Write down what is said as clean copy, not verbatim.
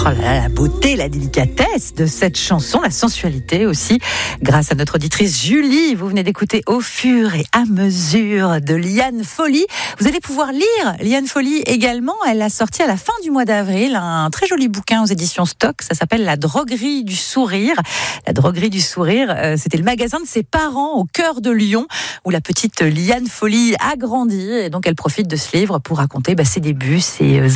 Oh là là, la beauté, la délicatesse de cette chanson, la sensualité aussi, grâce à notre auditrice Julie. Vous venez d'écouter Au fur et à mesure de Liane Folly. Vous allez pouvoir lire Liane Folly également. Elle a sorti à la fin du mois d'avril un très joli bouquin aux éditions Stock. Ça s'appelle La droguerie du sourire. La droguerie du sourire, c'était le magasin de ses parents au cœur de Lyon, où la petite Liane Folly a grandi. Et donc elle profite de ce livre pour raconter ses débuts, ses